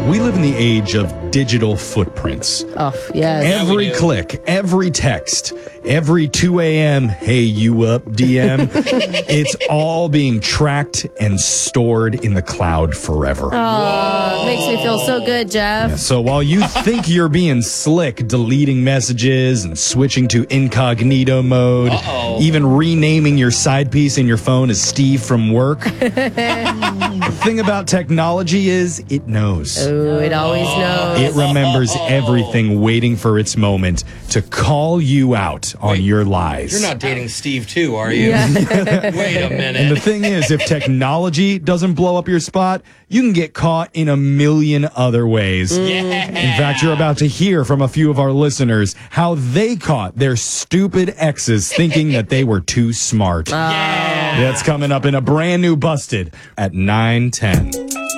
We live in the age of digital footprints. Oh, yes. Every click, every text, every 2 a.m., hey, you up, DM, it's all being tracked and stored in the cloud forever. Oh, makes me feel so good, Jeff. So while you think you're being slick, deleting messages and switching to incognito mode, even renaming your side piece in your phone as Steve from work, the thing about technology is it knows. Oh, it always knows. It remembers everything, waiting for its moment to call you out on your lies. You're not dating Steve, too, are you? Yeah. Wait a minute. And the thing is, if technology doesn't blow up your spot, you can get caught in a million other ways. Yeah. In fact, you're about to hear from a few of our listeners how they caught their stupid exes thinking that they were too smart. Yeah. That's coming up in a brand new Busted at 9:10.